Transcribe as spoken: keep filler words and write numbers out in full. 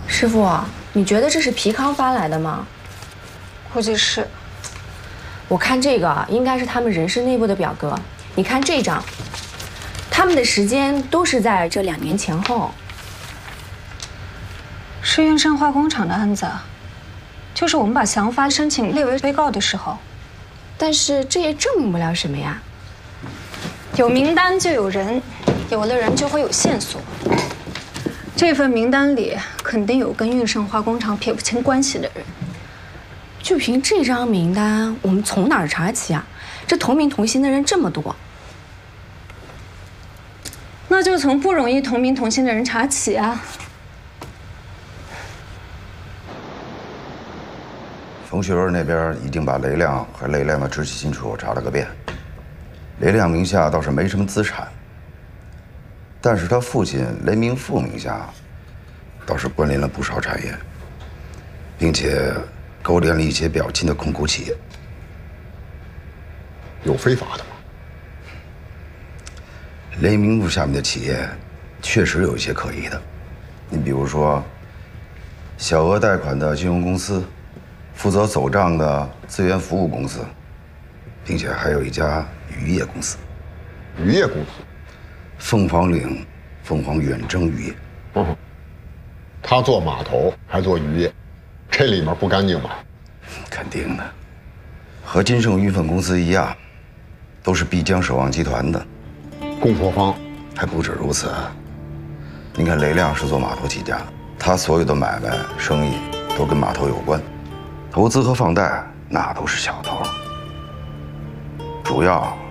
师傅，你觉得这是皮康发来的吗？ 估计是。 我看这个应该是他们人事内部的表格。你看这张，他们的时间都是在这两年前后。 是运盛化工厂的案子，就是我们把祥发申请列为被告的时候。 但是这也证明不了什么呀。 有名单就有人，有了人就会有线索。这份名单里肯定有跟运盛化工厂撇不清关系的人。 就凭这张名单，我们从哪儿查起啊？这同名同姓的人这么多， 那就从不容易同名同姓的人查起啊。 冯学文那边已经把雷亮和雷亮的直系亲属查了个遍。雷亮名下倒是没什么资产，但是他父亲雷明富名下倒是关联了不少产业，并且勾连了一些表亲的控股企业。 有非法的吗？ 雷明富下面的企业确实有一些可疑的，你比如说小额贷款的金融公司，负责走账的资源服务公司，并且还有一家渔业公司。 渔业公司？ 凤凰岭凤凰远征渔业。 嗯，他做码头还做渔业，这里面不干净吧？ 肯定的，和金盛运分公司一样，都是必江守望集团的供货方。 还不止如此，你看雷亮是做码头起家，他所有的买卖生意都跟码头有关，投资和放贷那都是小头，主要